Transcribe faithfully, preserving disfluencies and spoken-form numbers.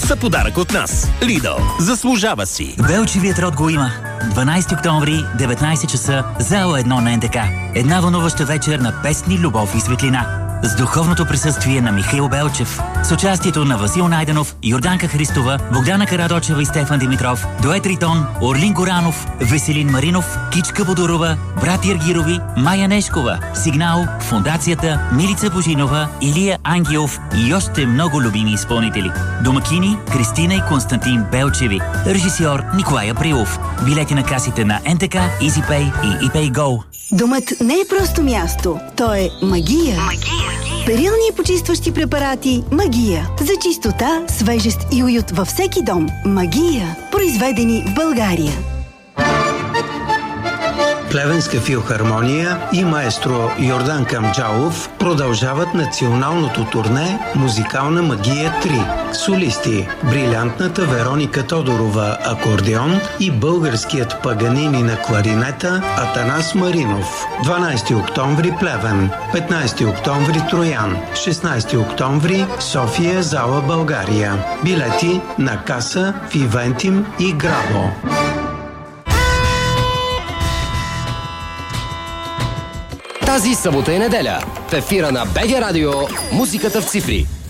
са подарък от нас. Lidl. Заслужава си. Белчевият род го има. дванайсети октомври, деветнайсет часа, зала едно на Н Д К. Една вълнуваща вечер на песни, любов и светлина. С духовното присъствие на Михаил Белчев. С участието на Васил Найденов, Йорданка Христова, Богдана Карадочева и Стефан Димитров, Дует Ритон, Орлин Горанов, Веселин Маринов, Кичка Бодорова, брат Иргирови, Майя Нешкова, Сигнал, Фондацията, Милица Божинова, Илия Ангелов и още много любими изпълнители. Домакини Кристина и Константин Белчеви. Режисьор Николай Априлов. Билети на касите на Н Т К, EasyPay и ePayGo. Домът не е просто място, то е магия. Магия. Перилни и почистващи препарати Магия. За чистота, свежест и уют във всеки дом. Магия. Произведени в България. Плевенска филхармония и маестро Йордан Камджалов продължават националното турне «Музикална магия три». Солисти – брилянтната Вероника Тодорова акордеон и българският Паганини на кларинета Атанас Маринов. дванайсети октомври Плевен, петнайсети октомври Троян, шестнайсети октомври София, зала България. Билети на каса в Ивентим и Грабо. Тази събота и неделя в ефира на БГ Радио музиката в цифри.